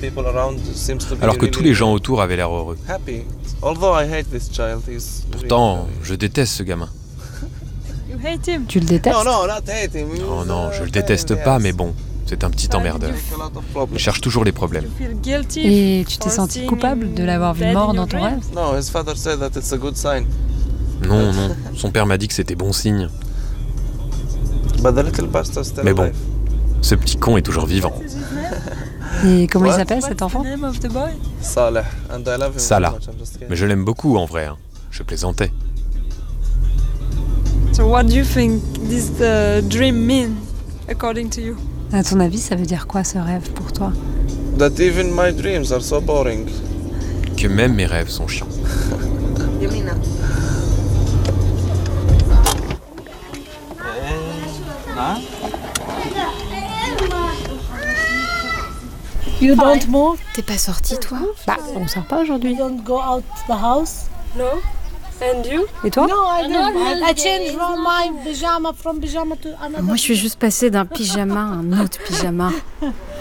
Alors que tous les gens autour avaient l'air heureux. Pourtant, je déteste ce gamin. Tu le détestes? Oh non, je le déteste pas, mais bon, c'est un petit emmerdeur. Il cherche toujours les problèmes. Et tu t'es senti coupable de l'avoir vu mort dans ton rêve? Non, son père m'a dit que c'était bon signe. Mais bon, ce petit con est toujours vivant. Et comment il s'appelle cet enfant? Salah. Mais je l'aime beaucoup en vrai, hein. Je plaisantais. So what do you think this dream mean, according to you? À ton avis, ça veut dire quoi ce rêve pour toi? Que même mes rêves sont chiants. You don't move? T'es pas sortie, toi? Bah, on sort pas aujourd'hui. You don't go out the house? No. And you? Et toi? No, I don't. I changed from my pyjama to another. Moi, je suis juste passée d'un pyjama à un autre pyjama.